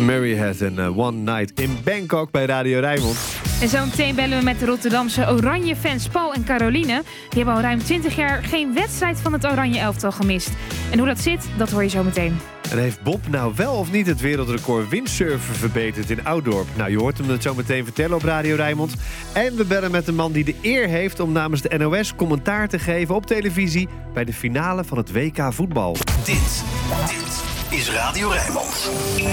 Mary had een One Night in Bangkok bij Radio Rijnmond. En zo meteen bellen we met de Rotterdamse Oranje-fans Paul en Caroline. Die hebben al ruim 20 jaar geen wedstrijd van het Oranje elftal gemist. En hoe dat zit, dat hoor je zo meteen. En heeft Bob nou wel of niet het wereldrecord windsurfen verbeterd in Ouddorp? Nou, je hoort hem dat zo meteen vertellen op Radio Rijnmond. En we bellen met de man die de eer heeft om namens de NOS commentaar te geven op televisie bij de finale van het WK voetbal. Dit is Radio Rijnmond.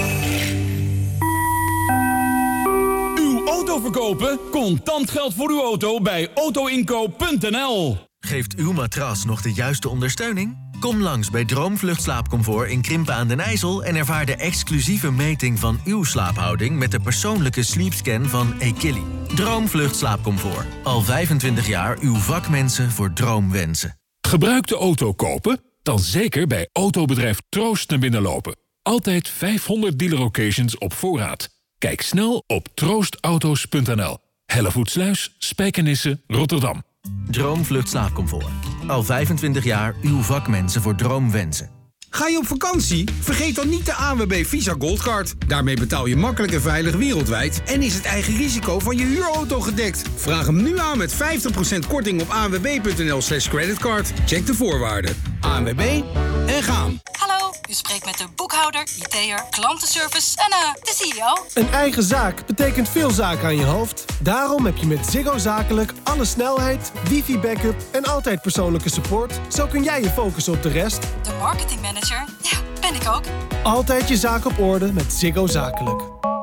Uw auto verkopen? Contant geld voor uw auto bij autoinkoop.nl. Geeft uw matras nog de juiste ondersteuning? Kom langs bij Droomvlucht Slaapcomfort in Krimpen aan den IJssel en ervaar de exclusieve meting van uw slaaphouding met de persoonlijke sleepscan van Ekili. Droomvlucht Slaapcomfort. Al 25 jaar uw vakmensen voor droomwensen. Gebruikte auto kopen? Dan zeker bij autobedrijf Troost naar binnen lopen. Altijd 500 dealer-locations op voorraad. Kijk snel op troostauto's.nl. Hellevoetsluis, Spijkenisse, Rotterdam. Droomvlucht Slaapcomfort. Al 25 jaar uw vakmensen voor droomwensen. Ga je op vakantie? Vergeet dan niet de ANWB Visa Goldcard. Daarmee betaal je makkelijk en veilig wereldwijd en is het eigen risico van je huurauto gedekt. Vraag hem nu aan met 50% korting op anwb.nl/creditcard. Check de voorwaarden. ANWB en gaan. Hallo, u spreekt met de boekhouder, IT'er, klantenservice en de CEO. Een eigen zaak betekent veel zaken aan je hoofd. Daarom heb je met Ziggo Zakelijk alle snelheid, wifi-backup en altijd persoonlijke support. Zo kun jij je focussen op de rest. De marketingmanager? Ja, ben ik ook. Altijd je zaak op orde met Ziggo Zakelijk.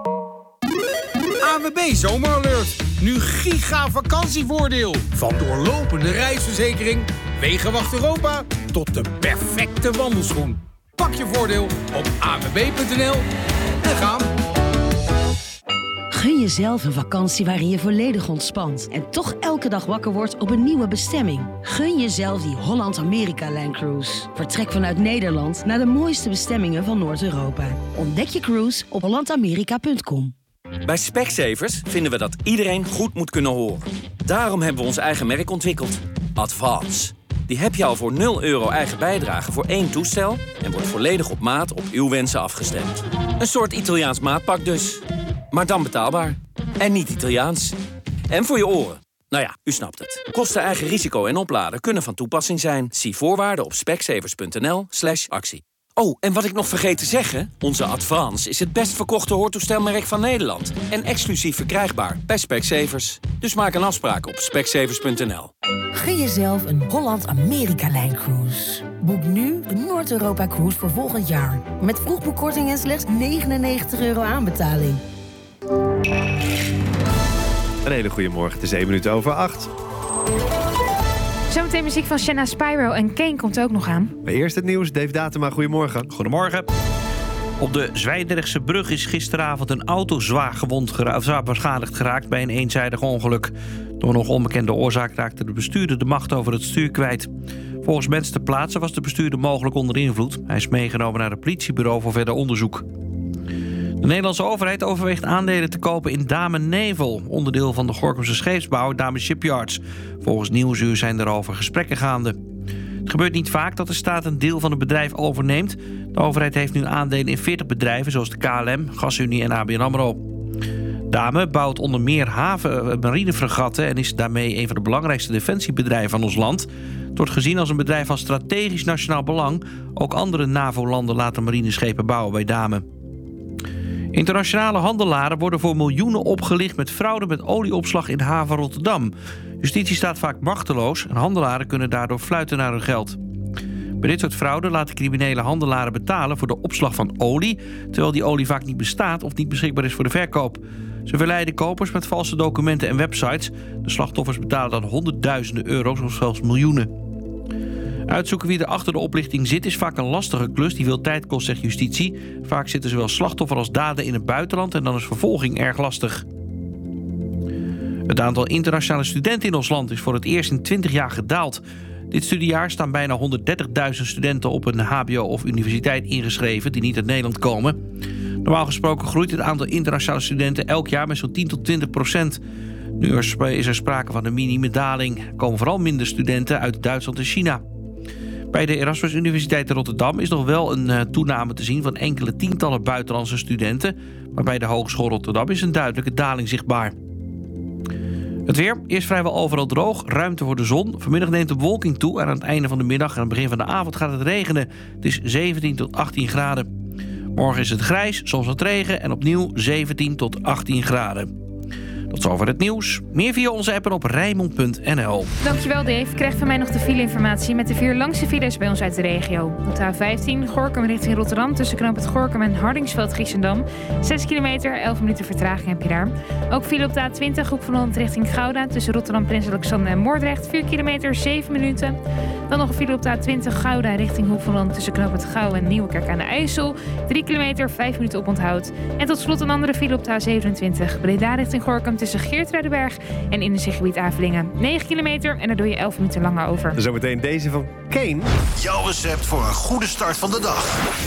ANWB Zomeralert. Nu giga vakantievoordeel. Van doorlopende reisverzekering, Wegenwacht Europa tot de perfecte wandelschoen. Pak je voordeel op anwb.nl en gaan. Gun jezelf een vakantie waarin je volledig ontspant en toch elke dag wakker wordt op een nieuwe bestemming. Gun jezelf die Holland-Amerika-Line Cruise. Vertrek vanuit Nederland naar de mooiste bestemmingen van Noord-Europa. Ontdek je cruise op hollandamerika.com. Bij Specsavers vinden we dat iedereen goed moet kunnen horen. Daarom hebben we ons eigen merk ontwikkeld. Advance. Die heb je al voor €0 eigen bijdrage voor 1 toestel en wordt volledig op maat op uw wensen afgestemd. Een soort Italiaans maatpak dus. Maar dan betaalbaar. En niet Italiaans. En voor je oren. Nou ja, u snapt het. Kosten, eigen risico en opladen kunnen van toepassing zijn. Zie voorwaarden op specsavers.nl/actie. Oh, en wat ik nog vergeet te zeggen. Onze Advance is het best verkochte hoortoestelmerk van Nederland. En exclusief verkrijgbaar bij Specsavers. Dus maak een afspraak op specsavers.nl. Gun jezelf een Holland-Amerika-Line Cruise. Boek nu een Noord-Europa-cruise voor volgend jaar. Met vroegboekkorting en slechts €99 aanbetaling. Een hele goede morgen, het is 7:08. Zometeen muziek van Shanna Spyro en Kane komt ook nog aan. Maar eerst het nieuws, Dave Datema, goedemorgen. Goedemorgen. Op de Zwijndrechtse brug is gisteravond een auto zwaar beschadigd geraakt bij een eenzijdig ongeluk. Door nog onbekende oorzaak raakte de bestuurder de macht over het stuur kwijt. Volgens mensen ter plaatse was de bestuurder mogelijk onder invloed. Hij is meegenomen naar het politiebureau voor verder onderzoek. De Nederlandse overheid overweegt aandelen te kopen in Damen Naval, onderdeel van de Gorinchem scheepsbouwer Damen Shipyards. Volgens Nieuwsuur zijn er over gesprekken gaande. Het gebeurt niet vaak dat de staat een deel van het bedrijf overneemt. De overheid heeft nu aandelen in 40 bedrijven zoals de KLM, GasUnie en ABN AMRO. Damen bouwt onder meer marinefregatten en is daarmee een van de belangrijkste defensiebedrijven van ons land. Het wordt gezien als een bedrijf van strategisch nationaal belang. Ook andere NAVO-landen laten marineschepen bouwen bij Damen. Internationale handelaren worden voor miljoenen opgelicht met fraude met olieopslag in haven Rotterdam. Justitie staat vaak machteloos en handelaren kunnen daardoor fluiten naar hun geld. Bij dit soort fraude laten criminele handelaren betalen voor de opslag van olie, terwijl die olie vaak niet bestaat of niet beschikbaar is voor de verkoop. Ze verleiden kopers met valse documenten en websites. De slachtoffers betalen dan honderdduizenden euro's of zelfs miljoenen. Uitzoeken wie er achter de oplichting zit is vaak een lastige klus die veel tijd kost, zegt justitie. Vaak zitten zowel slachtoffer als dader in het buitenland en dan is vervolging erg lastig. Het aantal internationale studenten in ons land is voor het eerst in 20 jaar gedaald. Dit studiejaar staan bijna 130.000 studenten op een hbo of universiteit ingeschreven die niet uit Nederland komen. Normaal gesproken groeit het aantal internationale studenten elk jaar met zo'n 10 tot 20%. Nu is er sprake van een mini-daling. Er komen vooral minder studenten uit Duitsland en China. Bij de Erasmus Universiteit in Rotterdam is nog wel een toename te zien van enkele tientallen buitenlandse studenten. Maar bij de Hogeschool Rotterdam is een duidelijke daling zichtbaar. Het weer, eerst vrijwel overal droog, ruimte voor de zon. Vanmiddag neemt de bewolking toe en aan het einde van de middag en aan het begin van de avond gaat het regenen. Het is 17 tot 18 graden. Morgen is het grijs, soms wat regen en opnieuw 17 tot 18 graden. Tot zover het nieuws. Meer via onze app en op Rijnmond.nl. Dankjewel Dave. Krijg van mij nog de fileinformatie met de 4 langste files bij ons uit de regio. Op de A15 Gorinchem richting Rotterdam tussen knoop het Gorinchem en Hardingsveld-Giessendam. 6 kilometer, 11 minuten vertraging heb je daar. Ook file op de A20 Hoek van Holland richting Gouda tussen Rotterdam, Prins Alexander en Moordrecht. 4 kilometer, 7 minuten. Dan nog een file op de A20 Gouda richting Hoek van Holland tussen knoop het Gouw en Nieuwekerk aan de IJssel. 3 kilometer, 5 minuten oponthoud. En tot slot een andere file op de A27 Breda richting Gorinchem tussen Geertruidenberg en Industriegebied Avelingen. 9 kilometer en daar doe je 11 minuten langer over. Zometeen deze van Kane. Jouw recept voor een goede start van de dag.